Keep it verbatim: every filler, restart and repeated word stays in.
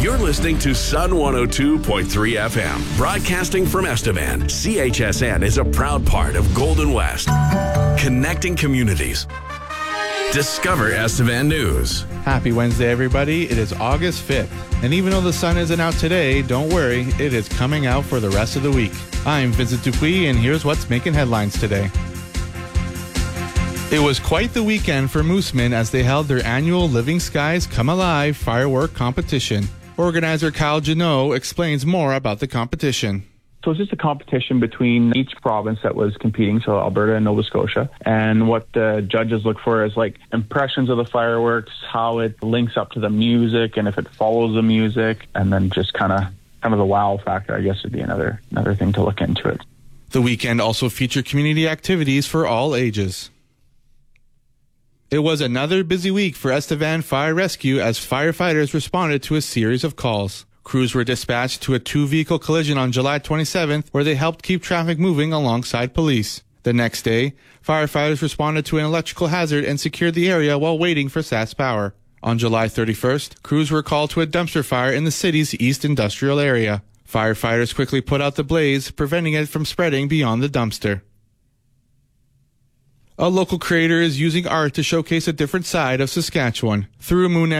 You're listening to Sun one oh two point three F M, broadcasting from Estevan. C H S N is a proud part of Golden West, connecting communities. Discover Estevan News. Happy Wednesday, everybody. It is August fifth. And even though the sun isn't out today, don't worry, it is coming out for the rest of the week. I'm Vincent Dupuis, and here's what's making headlines today. It was quite the weekend for Mooseman as they held their annual Living Skies Come Alive firework competition. Organizer Kyle Janot explains more about the competition. So it's just a competition between each province that was competing, so Alberta and Nova Scotia. And what the judges look for is like impressions of the fireworks, how it links up to the music, and if it follows the music, and then just kind of kind of the wow factor, I guess, would be another another thing to look into it. The weekend also featured community activities for all ages. It was another busy week for Estevan Fire Rescue as firefighters responded to a series of calls. Crews were dispatched to a two-vehicle collision on July twenty-seventh where they helped keep traffic moving alongside police. The next day, firefighters responded to an electrical hazard and secured the area while waiting for S A S power. On July thirty-first, crews were called to a dumpster fire in the city's East Industrial area. Firefighters quickly put out the blaze, preventing it from spreading beyond the dumpster. A local creator is using art to showcase a different side of Saskatchewan. Through Moon